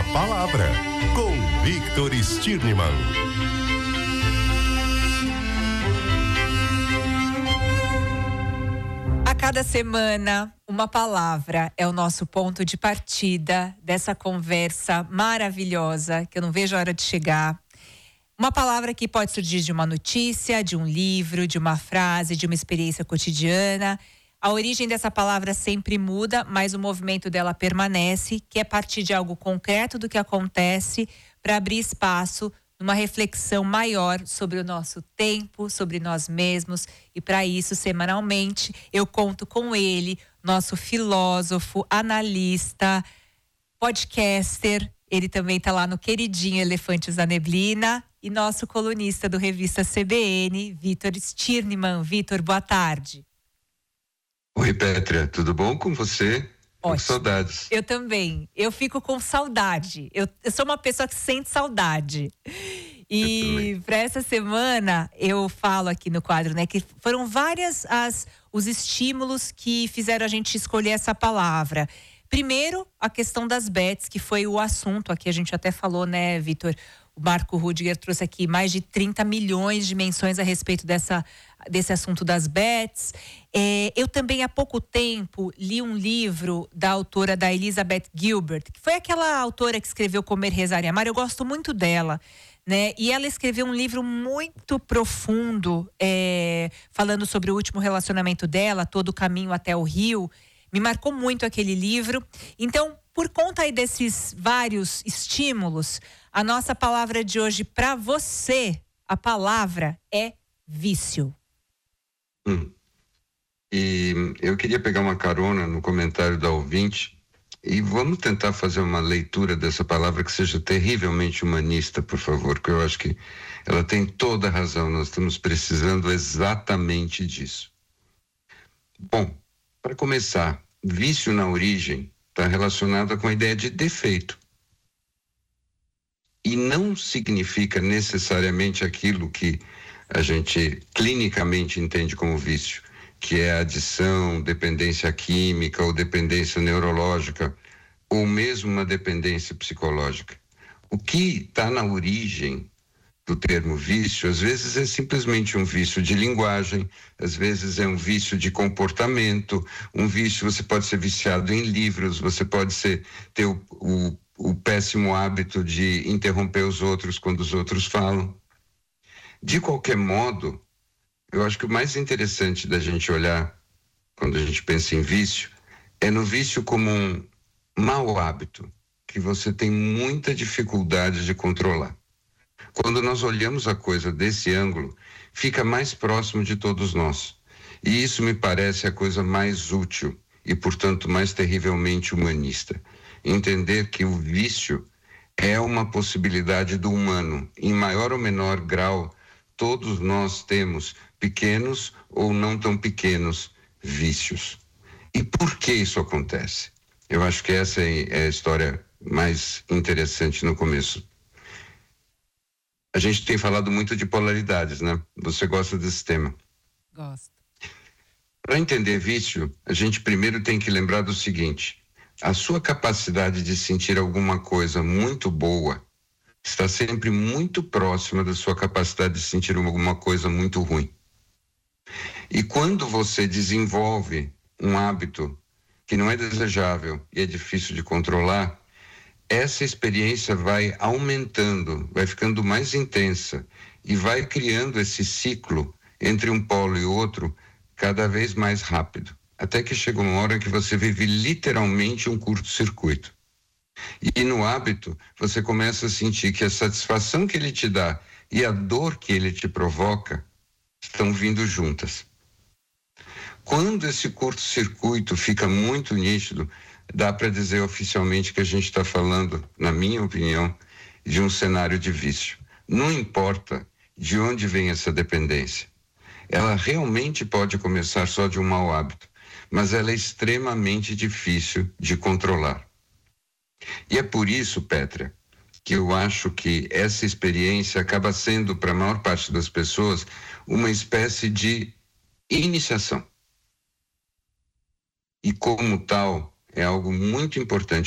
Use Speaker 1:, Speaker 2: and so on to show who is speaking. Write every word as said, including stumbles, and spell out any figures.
Speaker 1: palavra, com Victor Stirnemann.
Speaker 2: A cada semana, uma palavra é o nosso ponto de partida dessa conversa maravilhosa, que eu não vejo a hora de chegar. Uma palavra que pode surgir de uma notícia, de um livro, de uma frase, de uma experiência cotidiana. A origem dessa palavra sempre muda, mas o movimento dela permanece, que é partir de algo concreto do que acontece para abrir espaço numa reflexão maior sobre o nosso tempo, sobre nós mesmos. E para isso, semanalmente, eu conto com ele, nosso filósofo, analista, podcaster. Ele também está lá no queridinho Elefantes da Neblina. E nosso colunista do Revista C B N, Victor Stirnemann. Victor, boa tarde.
Speaker 3: Oi, Pétria, tudo bom com você?
Speaker 2: Ótimo.
Speaker 3: Com saudades.
Speaker 2: Eu também. Eu fico com saudade. Eu, eu sou uma pessoa que sente saudade. E para essa semana, eu falo aqui no quadro, né, que foram várias as, os estímulos que fizeram a gente escolher essa palavra. Primeiro, a questão das bets, que foi o assunto aqui, a gente até falou, né, Victor? O Marco Rudiger trouxe aqui mais de trinta milhões de menções a respeito dessa, desse assunto das bets. É, eu também, há pouco tempo, li um livro da autora, da Elizabeth Gilbert, que foi aquela autora que escreveu Comer, Rezar e Amar. Eu gosto muito dela, né? E ela escreveu um livro muito profundo, é, falando sobre o último relacionamento dela, Todo o Caminho até o Rio. Me marcou muito aquele livro. Então, por conta aí desses vários estímulos, a nossa palavra de hoje para você, a palavra é vício.
Speaker 3: Hum. E eu queria pegar uma carona no comentário da ouvinte e vamos tentar fazer uma leitura dessa palavra que seja terrivelmente humanista, por favor, porque eu acho que ela tem toda a razão. Nós estamos precisando exatamente disso. Bom, para começar, vício na origem está relacionado com a ideia de defeito. E não significa necessariamente aquilo que a gente clinicamente entende como vício, que é adição, dependência química ou dependência neurológica, ou mesmo uma dependência psicológica. O que está na origem do termo vício, às vezes é simplesmente um vício de linguagem, às vezes é um vício de comportamento, um vício, você pode ser viciado em livros, você pode ser, ter o, o, o péssimo hábito de interromper os outros quando os outros falam. De qualquer modo, eu acho que o mais interessante da gente olhar, quando a gente pensa em vício, é no vício como um mau hábito, que você tem muita dificuldade de controlar. Quando nós olhamos a coisa desse ângulo, fica mais próximo de todos nós. E isso me parece a coisa mais útil e, portanto, mais terrivelmente humanista. Entender que o vício é uma possibilidade do humano. Em maior ou menor grau, todos nós temos pequenos ou não tão pequenos vícios. E por que isso acontece? Eu acho que essa é a história mais interessante no começo. A gente tem falado muito de polaridades, né? Você gosta desse tema?
Speaker 2: Gosto.
Speaker 3: Para entender vício, a gente primeiro tem que lembrar do seguinte: a sua capacidade de sentir alguma coisa muito boa está sempre muito próxima da sua capacidade de sentir alguma coisa muito ruim. E quando você desenvolve um hábito que não é desejável e é difícil de controlar, essa experiência vai aumentando, vai ficando mais intensa e vai criando esse ciclo entre um polo e outro cada vez mais rápido, até que chega uma hora que você vive literalmente um curto-circuito. E no hábito, você começa a sentir que a satisfação que ele te dá e a dor que ele te provoca estão vindo juntas. Quando esse curto-circuito fica muito nítido, dá para dizer oficialmente que a gente está falando, na minha opinião, de um cenário de vício. Não importa de onde vem essa dependência. Ela realmente pode começar só de um mau hábito, mas ela é extremamente difícil de controlar. E é por isso, Pétria, que eu acho que essa experiência acaba sendo, para a maior parte das pessoas, uma espécie de iniciação. E como tal, é algo muito importante